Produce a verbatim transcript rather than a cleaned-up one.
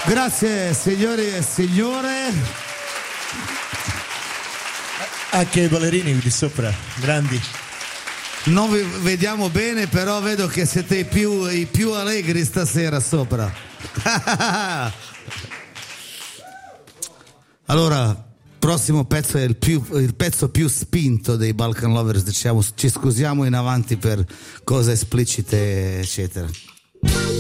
Grazie signori e signore. Anche i ballerini di sopra, grandi. Non vi vediamo bene, però vedo che siete i più, i più allegri stasera sopra. Allora, prossimo pezzo è il, più, il pezzo più spinto dei Balkan Lovers, diciamo, ci scusiamo in avanti per cose esplicite, eccetera.